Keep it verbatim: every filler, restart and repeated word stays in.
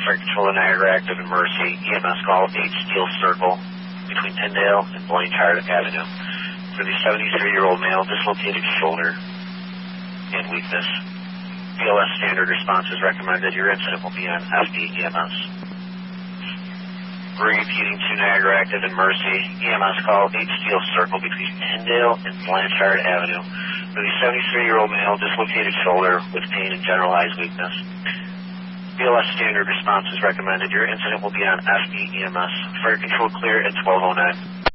Fire Control to Niagara Active and Mercy. E M S call eight Steel Circle between Tyndale and Blanchard Avenue. For the seventy-three-year-old male, dislocated shoulder and weakness. B L S standard response is recommended. Your incident will be on F D E M S. Repeating to Niagara Active and Mercy. E M S call eight Steel Circle between Tyndale and Blanchard Avenue. For the seventy-three-year-old male, dislocated shoulder with pain and generalized weakness. B L S standard response is recommended. Your incident will be on F D E M S. Fire Control clear at twelve oh nine.